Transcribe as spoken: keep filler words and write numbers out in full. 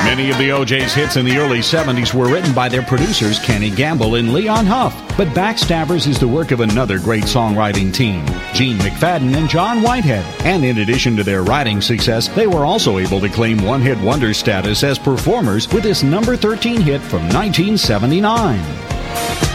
Many of the O J's hits in the early seventies were written by their producers Kenny Gamble and Leon Huff, but Backstabbers is the work of another great songwriting team, Gene McFadden and John Whitehead. And in addition to their writing success, they were also able to claim one-hit wonder status as performers with this number thirteen hit from nineteen seventy-nine.